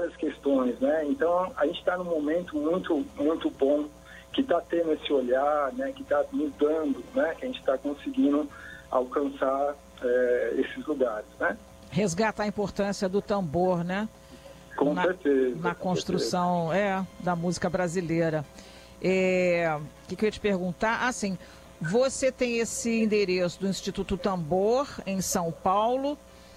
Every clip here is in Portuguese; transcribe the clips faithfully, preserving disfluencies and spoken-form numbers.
várias questões, né? Então, a gente está num momento muito, muito bom, que está tendo esse olhar, né? Que está mudando, né? Que a gente está conseguindo alcançar é, esses lugares, né? Resgatar a importância do tambor, né? Com na, certeza. Na com construção certeza. É, da música brasileira. É, o que, que eu ia te perguntar? Assim, você tem esse endereço do Instituto Tambor, em São Paulo,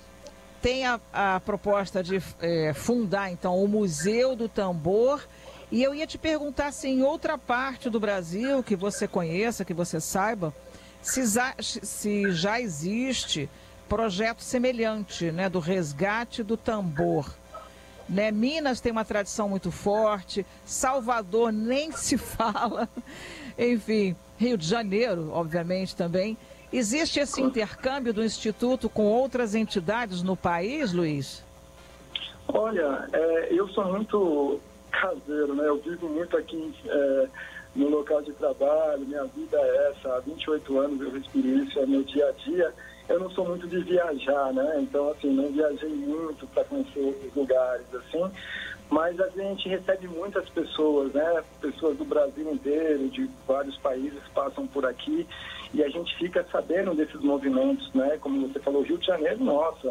tem a, a proposta de é, fundar, então, o Museu do Tambor, e eu ia te perguntar se em outra parte do Brasil, que você conheça, que você saiba, se já, se já existe projeto semelhante, né, do resgate do tambor. Né? Minas tem uma tradição muito forte, Salvador nem se fala, enfim, Rio de Janeiro, obviamente, também. Existe esse intercâmbio do Instituto com outras entidades no país, Luiz? Olha, é, eu sou muito caseiro, né? Eu vivo muito aqui é, no local de trabalho, minha vida é essa, há vinte e oito anos eu respiro isso, é meu dia a dia. Eu não sou muito de viajar, né? Então, assim, não viajei muito para conhecer outros lugares, assim. Mas a gente recebe muitas pessoas, né? Pessoas do Brasil inteiro, de vários países passam por aqui e a gente fica sabendo desses movimentos, né? Como você falou, Rio de Janeiro, nossa,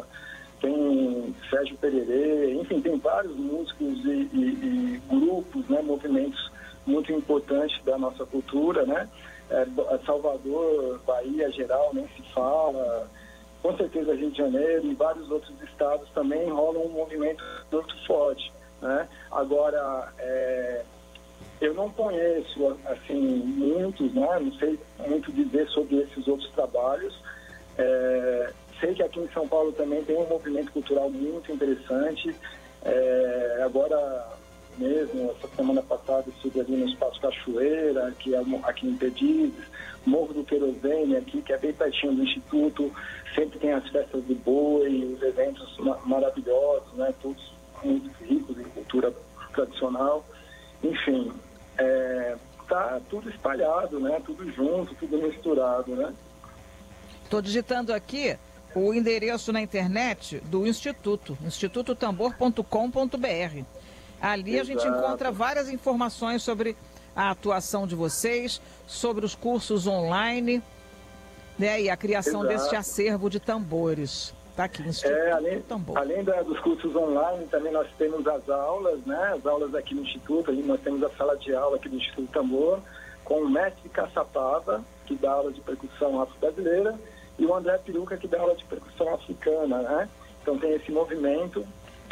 tem Sérgio Pererê, enfim, tem vários músicos e, e, e grupos, né? Movimentos muito importantes da nossa cultura, né? É, Salvador, Bahia, geral, nem se fala, com certeza Rio de Janeiro e vários outros estados também rolam um movimento muito forte, né? Agora, é, eu não conheço, assim, muitos, né? Não sei muito dizer sobre esses outros trabalhos, é, sei que aqui em São Paulo também tem um movimento cultural muito interessante, é, agora... mesmo, essa semana passada estive ali no Espaço Cachoeira, que é aqui em Perdizes, Morro do Querosene aqui, que é bem pertinho do Instituto, sempre tem as festas do boi, os eventos maravilhosos, né, todos muito ricos em cultura tradicional, enfim, é, tá tudo espalhado, né, tudo junto, tudo misturado, né. Estou digitando aqui o endereço na internet do Instituto, instituto tambor ponto com ponto br. Ali a Exato. gente encontra várias informações sobre a atuação de vocês, sobre os cursos online, né, e a criação Exato. deste acervo de tambores. Está aqui, Instituto é, além, Tambor. Além da, dos cursos online, também nós temos as aulas, né, as aulas aqui no Instituto, ali nós temos a sala de aula aqui do Instituto Tambor, com o mestre Caçapava, que dá aula de percussão afro-brasileira, e o André Peruca, que dá aula de percussão africana, né? Então tem esse movimento...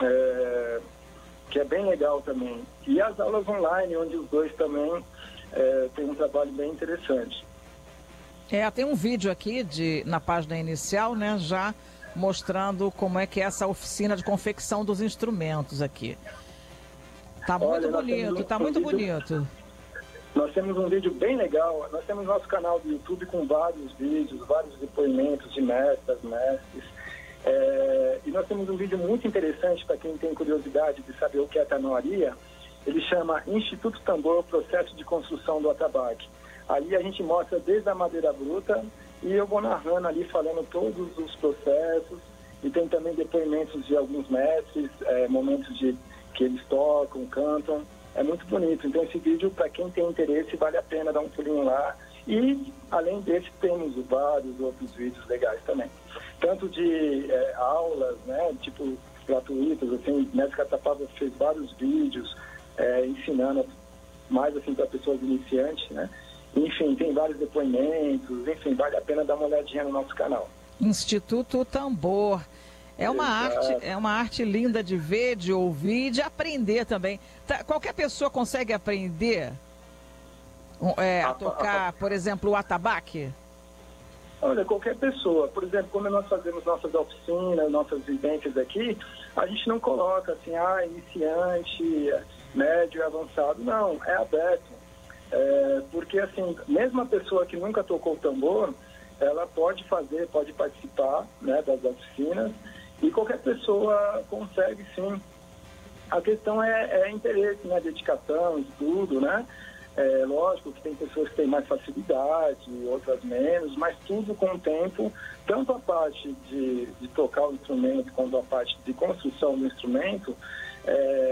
É, que é bem legal também. E as aulas online, onde os dois também é, têm um trabalho bem interessante. É, tem um vídeo aqui de, na página inicial, né, já mostrando como é que é essa oficina de confecção dos instrumentos aqui. Tá muito Olha, bonito, um, tá um muito vídeo, bonito. Nós temos um vídeo bem legal, nós temos nosso canal do YouTube com vários vídeos, vários depoimentos de mestres, mestres. É, e nós temos um vídeo muito interessante para quem tem curiosidade de saber o que é tanoaria. Ele chama Instituto Tambor, Processo de Construção do Atabaque. Ali a gente mostra desde a madeira bruta e eu vou narrando ali, falando todos os processos, e tem também depoimentos de alguns mestres, é, momentos de que eles tocam, cantam. É muito bonito. Então esse vídeo, para quem tem interesse, vale a pena dar um pulinho lá. E, além desse, temos vários outros vídeos legais também. Tanto de é, aulas, né, tipo, gratuitas, assim, o mestre Caçapava fez vários vídeos é, ensinando mais, assim, para pessoas iniciantes, né. Enfim, tem vários depoimentos, enfim, vale a pena dar uma olhadinha no nosso canal. Instituto Tambor. É uma Exato. arte, é uma arte linda de ver, de ouvir e de aprender também. Tá, qualquer pessoa consegue aprender é, a tocar, por exemplo, o atabaque? Olha, qualquer pessoa. Por exemplo, quando nós fazemos nossas oficinas, nossas vivências aqui, a gente não coloca assim, ah, iniciante, médio e avançado. Não, é aberto. É, porque, assim, mesmo a pessoa que nunca tocou tambor, ela pode fazer, pode participar, né, das oficinas, e qualquer pessoa consegue, sim. A questão é, é interesse, né, dedicação, estudo, né? É lógico que tem pessoas que têm mais facilidade, outras menos, mas tudo com o tempo, tanto a parte de, de tocar o instrumento quanto a parte de construção do instrumento, é,